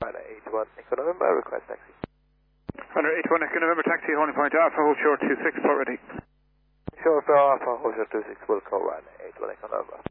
Runner 81 Echo November, request taxi. Runner 81 Echo November, taxi, holding point Alpha, hold short 26, port ready. Short Alpha, hold short 26, will call Runner 81 Echo November.